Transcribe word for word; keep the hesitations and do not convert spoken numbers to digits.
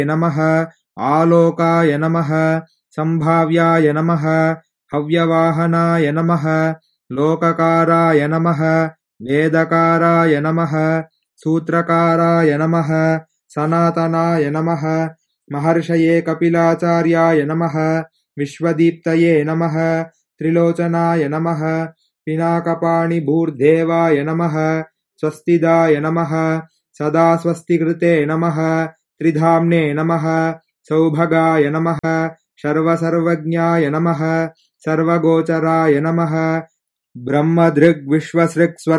नमः आलोकाय नमः संभाव्याय नमः हव्यवाहनाय नमः लोककाराय नमः वेदकाराय नमः सूत्रकाराय नमः सनातनाय नमः महर्षये कपिलाचार्याय नमः विश्वदीप्तये नमः त्रिलोचनाय नमः पिनाकपाणिभूर्देवाय नमः स्वस्तिदाय नमः सदा स्वस्तिकृते नमः त्रिधाम्ने नमः सौभगाय नमः सर्वसर्वज्ञाय नमः सर्वगोचराय नमः ब्रह्मधृग् विश्वसृक् स्वर्ग